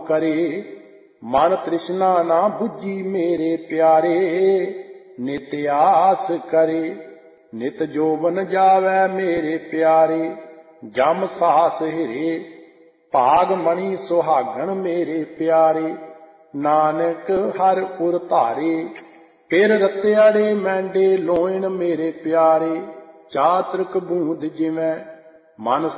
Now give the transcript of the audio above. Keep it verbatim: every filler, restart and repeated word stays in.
करे। मन तृष्णा ना बुझी मेरे प्यारे, नित आस करे। नित जोबन जावै मेरे प्यारे, जम सास हिरे। भाग मणि सुहागण मेरे प्यारे, नानक हर उर धारे। फिर रत्याड़े मैंडे लोइण मेरे प्यारे, चातृक बूंद जिवें मन